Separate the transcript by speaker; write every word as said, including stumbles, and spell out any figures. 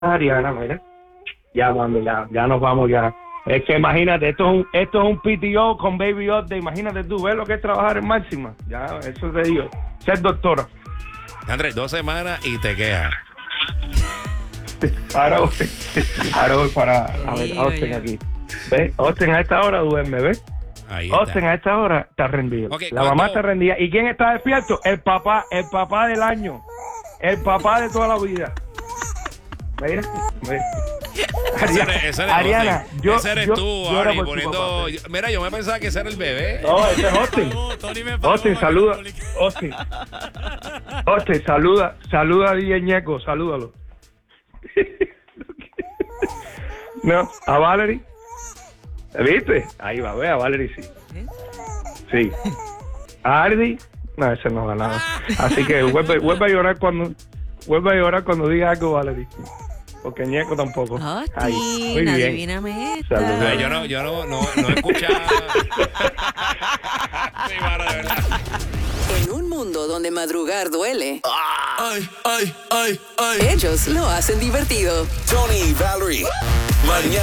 Speaker 1: Ariana, mira. Ya, mami, ya, ya nos vamos ya. Es que imagínate, esto es un, esto es un P T O con Baby Update. Imagínate tú, ves lo que es trabajar en Máxima. Ya, eso te digo. Ser doctora.
Speaker 2: Andrés, dos semanas y te quejas.
Speaker 1: Ahora voy, ahora voy para a ver, Austin aquí. ¿Ves? Austin a esta hora duerme, ¿ves?
Speaker 2: Ahí está.
Speaker 1: Austin a esta hora está rendido.
Speaker 2: Okay,
Speaker 1: la
Speaker 2: ¿cuánto?
Speaker 1: mamá está rendida. ¿Y quién está despierto? El papá, el papá del año. El papá de toda la vida. Mira, mira.
Speaker 2: Ese eres, ese eres
Speaker 1: Ariana,
Speaker 2: Austin.
Speaker 1: yo,
Speaker 2: ese eres
Speaker 1: yo,
Speaker 2: tú,
Speaker 1: yo era
Speaker 2: Ari,
Speaker 1: por tu
Speaker 2: poniendo...
Speaker 1: papá,
Speaker 2: yo- Mira, yo me pensaba que ese era el bebé.
Speaker 1: No, ese es Austin. Austin, saluda. Austin. Austin, saluda. Saluda a D J Ñeco, salúdalo. No, a Valerie. ¿Viste? Ahí va, ve, a Valerie sí. Sí. A Ardi, no, ese no ganaba. Así que vuelve, vuelve a llorar cuando vuelve a llorar cuando diga algo, Valerie. Porque Ñeco tampoco. Ahí, muy
Speaker 3: Austin,
Speaker 1: bien.
Speaker 3: adivíname esta.
Speaker 1: Saludos.
Speaker 2: Ay, yo no, yo no, no, no escuchaba. Sí, mano, de verdad.
Speaker 4: En un mundo donde madrugar duele,
Speaker 5: Ay, ay, ay, ay.
Speaker 4: ellos lo hacen divertido.
Speaker 5: Tony y Valerie. Mañana.